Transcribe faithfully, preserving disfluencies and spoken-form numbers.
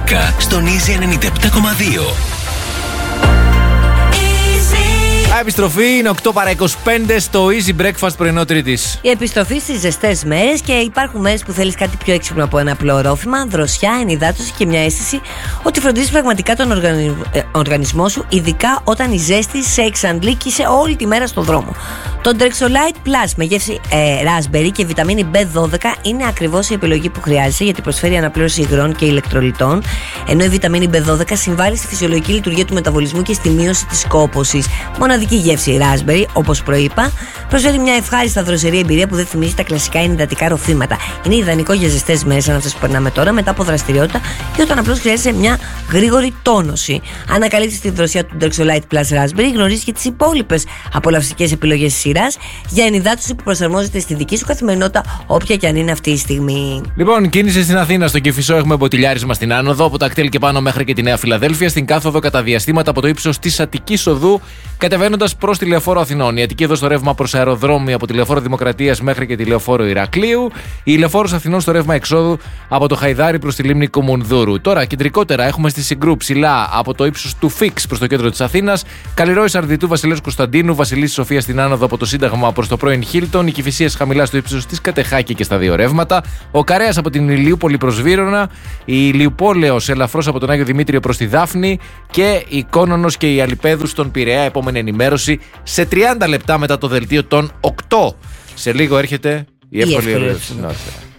δέκα στον Easy ενενήντα επτά κόμμα δύο. Επιστροφή είναι οκτώ παρά είκοσι πέντε στο Easy Breakfast πρωινό Τρίτης. Η επιστροφή στις ζεστές μέρες, και υπάρχουν μέρες που θέλεις κάτι πιο έξυπνο από ένα απλό ρόφημα, δροσιά, ενυδάτωση και μια αίσθηση ότι φροντίζεις πραγματικά τον οργανι... ε, οργανισμό σου, ειδικά όταν η ζέστη σε εξαντλεί και είσαι όλη τη μέρα στο δρόμο. Το Drexolite Plus με γεύση ε, raspberry και βιταμίνη μπι δώδεκα είναι ακριβώς η επιλογή που χρειάζεσαι, γιατί προσφέρει αναπλήρωση υγρών και ηλεκτρολιτών, ενώ η βιταμίνη μπι δώδεκα συμβάλλει στη φυσιολογική λειτουργία του μεταβολισμού και στη μείωση της κόπωσης. Μοναδική γεύση raspberry, όπως προείπα, προσφέρει μια ευχάριστα δροσερή εμπειρία που δεν θυμίζει τα κλασικά ενυδατικά ροφήματα. Είναι ιδανικό για ζεστές μέρες σαν αυτές που περνάμε τώρα, μετά από δραστηριότητα ή όταν απλώς χρειάζεσαι μια γρήγορη τόνωση. Αν ανακαλύψεις τη δροσιά του Drexolite Plus Raspberry, γνωρίζεις και τις υπόλοιπες απολαυστικές επιλογές σειράς για ενυδάτωση που προσαρμόζεται στη δική σου καθημερινότητα, όποια και αν είναι αυτή η στιγμή. Λοιπόν, κίνηση στην Αθήνα. Στο Κηφισό έχουμε μποτιλιάρισμα στην άνοδο, από τα κτέλ και πάνω μέχρι και τη Νέα Φιλαδέλφια. Στην κάθοδο κατά διαστήματα από το ύψος της Αττικής Οδού, κατεβαίνοντας προς τη Λεωφόρο Αθηνών. Η Αττική εδώ στο ρεύμα προς αεροδρόμιο από τη Λεωφόρο Δημοκρατίας μέχρι και τη Λεωφόρο Ηρακλείου. Η Λεωφόρος Αθηνών στο ρεύμα εξόδου από το Χαϊδάρι προς τη λίμνη Κομουνδούρου. Τώρα, κεντρικότερα έχουμε στη Συγκρού ψηλά από το ύψος του Φίξ προς το κέντρο της Αθήνας. Καλλιρόης Αρδιτού, Βασιλέως Κωνσταντίνου, Βασιλής Σοφία στην άνοδο από το Σύνταγμα προς το πρώην Χίλτον. Οι Κηφισίες χαμηλά στο ύψος της Κατεχάκη και στα δύο ρεύματα. Ο Καρέας από την Ηλιούπολη προς Βύρωνα. Η Ηλιουπόλεως ελαφρώς από τον Άγιο Δημήτριο προς τη Δάφνη. Και η Κόνονος και η Αλιπέδου στον Πειραιά. Επόμενη ενημέρωση σε τριάντα λεπτά μετά το δελτίο των οκτώ. Σε λίγο έρχεται η εύκολη ερώτηση.